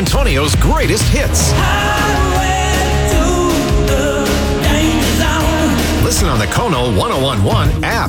Antonio's greatest hits. Listen on the Kono 1011 app.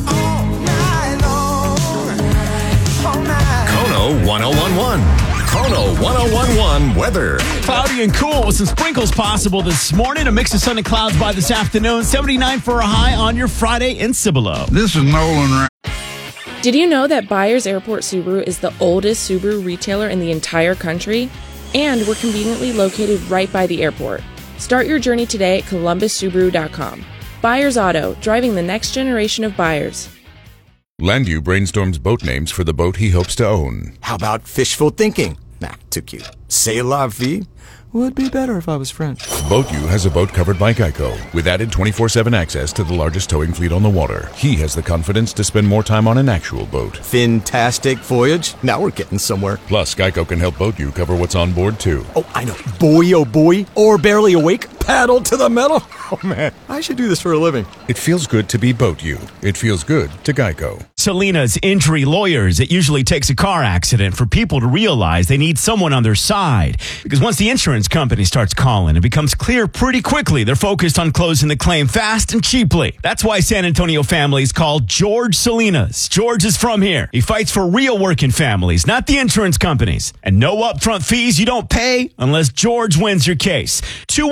Kono 1011. Kono 1011 weather. Cloudy and cool with some sprinkles possible this morning. A mix of sun and clouds by this afternoon. 79 for a high on your Friday in Cibolo. This is Nolan. Did you know that Byers Airport Subaru is the oldest Subaru retailer in the entire country? And we're conveniently located right by the airport. Start your journey today at columbussubaru.com. Byers Auto, driving the next generation of buyers. Landu brainstorms boat names for the boat he hopes to own. How about fishful thinking? Nah, too cute. C'est la vie? Would be better if I was French. BoatU has a boat covered by Geico, with added 24/7 access to the largest towing fleet on the water. He has the confidence to spend more time on an actual boat. Fantastic voyage. Now we're getting somewhere. Plus, Geico can help BoatU cover what's on board, too. Oh, I know. Boy, oh boy. Or barely awake. Paddle to the metal. Oh, man. I should do this for a living. It feels good to be BoatU. It feels good to Geico. Selena's Injury Lawyers. It usually takes a car accident for people to realize they need someone on their side. Because once the insurance company starts calling, it becomes clear pretty quickly they're focused on closing the claim fast and cheaply. That's why San Antonio families call George Salinas. George is from here. He fights for real working families, not the insurance companies. And no upfront fees you don't pay unless George wins your case.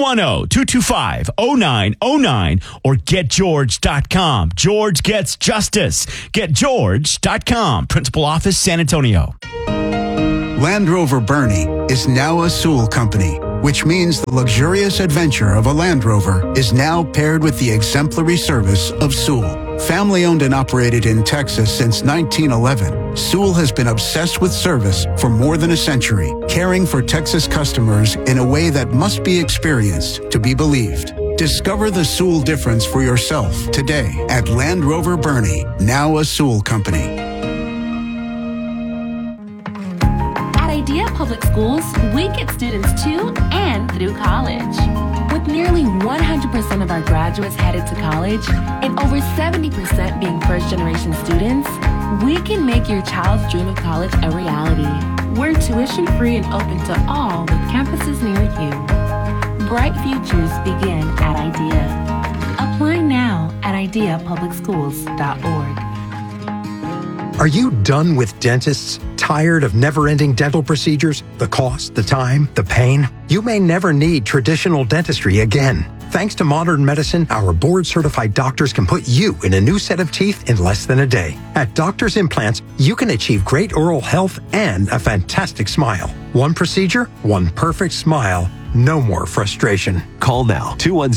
210-225-0909 or getgeorge.com. George gets justice. GetGeorge.com. Principal Office, San Antonio. Land Rover Bernie is now a Sewell company, which means the luxurious adventure of a Land Rover is now paired with the exemplary service of Sewell. Family owned and operated in Texas since 1911, Sewell has been obsessed with service for more than a century, caring for Texas customers in a way that must be experienced to be believed. Discover the Sewell difference for yourself today at Land Rover Bernie, now a Sewell company. At Idea Public Schools, we get students to and through college. With nearly 100% of our graduates headed to college and over 70% being first-generation students, we can make your child's dream of college a reality. We're tuition-free and open to all with campuses near you. Bright futures begin at IDEA. Apply now at ideapublicschools.org. Are you done with dentists? Tired of never-ending dental procedures? The cost, the time, the pain? You may never need traditional dentistry again. Thanks to modern medicine, our board-certified doctors can put you in a new set of teeth in less than a day. At Doctors Implants, you can achieve great oral health and a fantastic smile. One procedure, one perfect smile. No more frustration. Call now,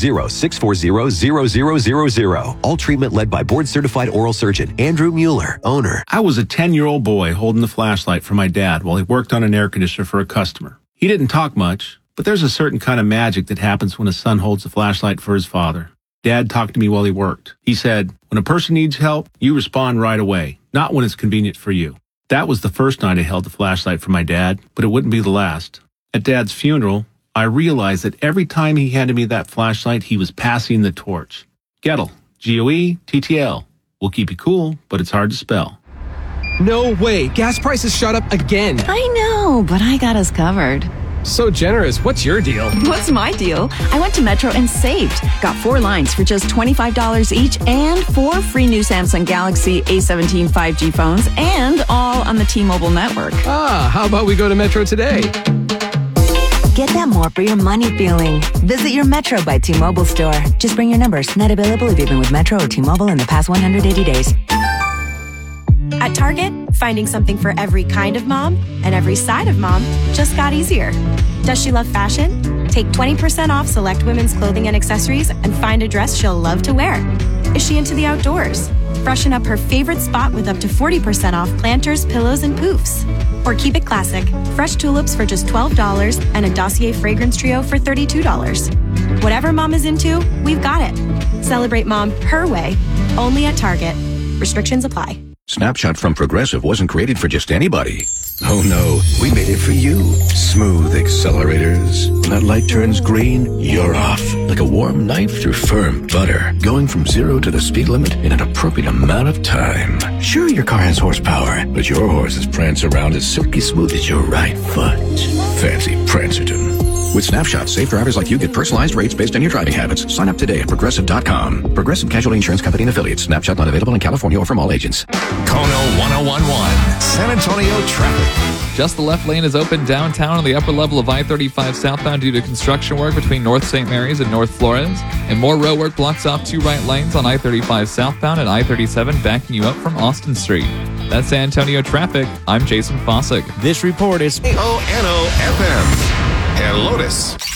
210-640-0000. All treatment led by board-certified oral surgeon Andrew Mueller, owner. I was a 10-year-old boy holding the flashlight for my dad while he worked on an air conditioner for a customer. He didn't talk much, but there's a certain kind of magic that happens when a son holds the flashlight for his father. Dad talked to me while he worked. He said, when a person needs help, you respond right away, not when it's convenient for you. That was the first night I held the flashlight for my dad, but it wouldn't be the last. At Dad's funeral, I realized that every time he handed me that flashlight, he was passing the torch. Gettle, Goetl. Will keep you cool, but it's hard to spell. No way. Gas prices shot up again. I know, but I got us covered. So generous. What's your deal? What's my deal? I went to Metro and saved. Got 4 lines for just $25 each and 4 free new Samsung Galaxy A17 5G phones and all on the T-Mobile network. How about we go to Metro today? Get that more for your money feeling. Visit your Metro by T-Mobile store. Just bring your numbers. Not available if you've been with Metro or T-Mobile in the past 180 days. At Target, finding something for every kind of mom and every side of mom just got easier. Does she love fashion? Take 20% off select women's clothing and accessories and find a dress she'll love to wear. Is she into the outdoors? Freshen up her favorite spot with up to 40% off planters, pillows, and poofs. Or keep it classic. Fresh tulips for just $12 and a Dossier fragrance trio for $32. Whatever mom is into, we've got it. Celebrate mom her way, only at Target. Restrictions apply. Snapshot from Progressive wasn't created for just anybody. Oh no, we made it for you. Smooth accelerators. When that light turns green, you're off. Like a warm knife through firm butter. Going from 0 to the speed limit in an appropriate amount of time. Sure, your car has horsepower, but your horses prance around as silky smooth as your right foot. Fancy Prancerton. With Snapshot, safe drivers like you get personalized rates based on your driving habits. Sign up today at Progressive.com. Progressive Casualty Insurance Company and Affiliates. Snapshot not available in California or from all agents. Kono 1011, San Antonio traffic. Just the left lane is open downtown on the upper level of I-35 southbound due to construction work between North St. Mary's and North Flores. And more road work blocks off 2 right lanes on I-35 southbound and I-37 backing you up from Austin Street. That's San Antonio traffic. I'm Jason Fossick. This report is KONO FM and Lotus.